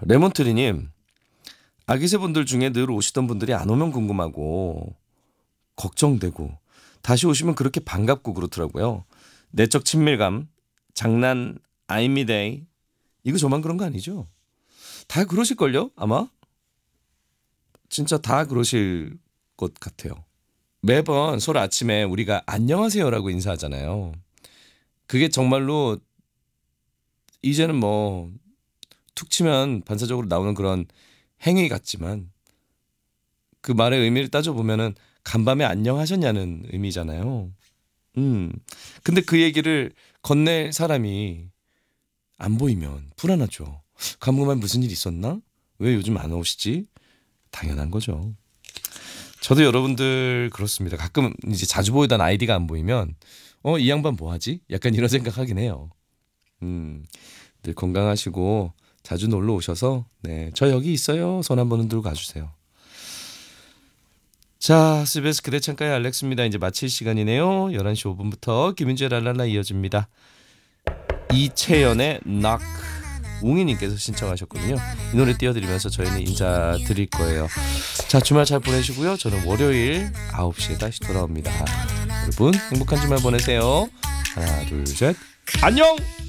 레몬트리님, 아기새분들 중에 늘 오시던 분들이 안 오면 궁금하고 걱정되고 다시 오시면 그렇게 반갑고 그렇더라고요. 내적 친밀감, 장난, 아이미데이 이거 저만 그런 거 아니죠? 다 그러실걸요? 아마? 진짜 다 그러실 것 같아요. 매번 서로 아침에 우리가 안녕하세요라고 인사하잖아요. 그게 정말로 이제는 뭐 툭 치면 반사적으로 나오는 그런 행위 같지만 그 말의 의미를 따져보면은 간밤에 안녕하셨냐는 의미잖아요. 근데 그 얘기를 건넬 사람이 안 보이면 불안하죠. 간밤에 무슨 일 있었나? 왜 요즘 안 오시지? 당연한 거죠. 저도 여러분들 그렇습니다. 가끔 이제 자주 보이던 아이디가 안 보이면 이 양반 뭐 하지? 약간 이런 생각하긴 해요. 늘 건강하시고 자주 놀러 오셔서 네, 저 여기 있어요. 손 한번 흔들고 가주세요. 자, SBS 그대 창가의 알렉스입니다. 이제 마칠 시간이네요. 11시 5분부터 김윤재 랄랄라 이어집니다. 이채연의 낙 웅이님께서 신청하셨거든요. 이 노래 띄워드리면서 저희는 인사드릴 거예요. 자, 주말 잘 보내시고요. 저는 월요일 9시에 다시 돌아옵니다. 여러분 행복한 주말 보내세요. 하나 둘 셋 안녕.